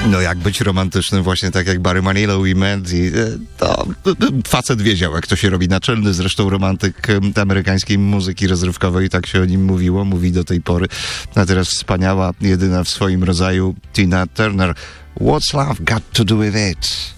No jak być romantycznym, właśnie tak jak Barry Manilow i Mandy, to facet wiedział, jak to się robi. Naczelny zresztą romantyk amerykańskiej muzyki rozrywkowej, tak się o nim mówiło, mówi do tej pory. A teraz wspaniała, jedyna w swoim rodzaju Tina Turner. What's love got to do with it?